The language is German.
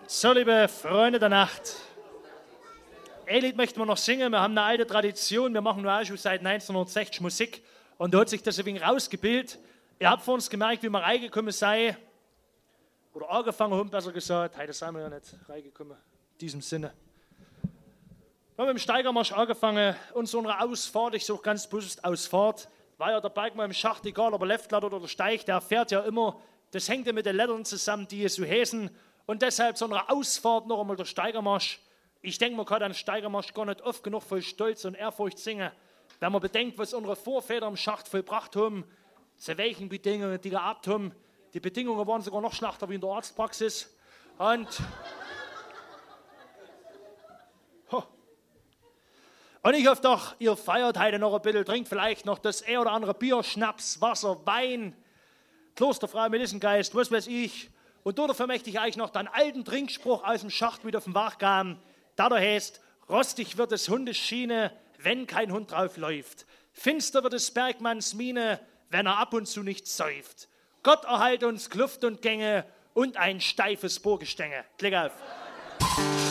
So, liebe Freunde der Nacht, ein Lied möchten wir noch singen. Wir haben eine alte Tradition. Wir machen nur auch schon seit 1960 Musik. Und da hat sich das ein wenig rausgebildet. Ihr habt vor uns gemerkt, wie wir reingekommen sei. Oder angefangen haben, besser gesagt. Heute sind wir ja nicht reingekommen. In diesem Sinne. Wir haben mit dem Steigermarsch angefangen. Unsere Ausfahrt, ich suche ganz bewusst Ausfahrt, war ja der Bergmann im Schacht, egal ob er Leftlatt oder der Steig, der fährt ja immer. Das hängt ja mit den Lettern zusammen, die so heißen. Und deshalb so eine Ausfahrt noch einmal der Steigermarsch. Ich denke, man kann den Steigermarsch gar nicht oft genug voll Stolz und Ehrfurcht singen, wenn man bedenkt, was unsere Vorväter im Schacht vollbracht haben, zu welchen Bedingungen die gehabt haben. Die Bedingungen waren sogar noch schlechter wie in der Arztpraxis. Und ich hoffe doch, ihr feiert heute noch ein bisschen, trinkt vielleicht noch das ein oder andere Bier, Schnaps, Wasser, Wein, Klosterfrau, Melissengeist, was weiß ich. Und dafür möchte ich eigentlich noch den alten Trinkspruch aus dem Schacht wieder vom Wach geben. Da heißt, rostig wird des Hundes Schiene, wenn kein Hund drauf läuft. Finster wird des Bergmanns Miene, wenn er ab und zu nicht säuft. Gott erhalte uns Kluft und Gänge und ein steifes Burggestänge. Klick auf.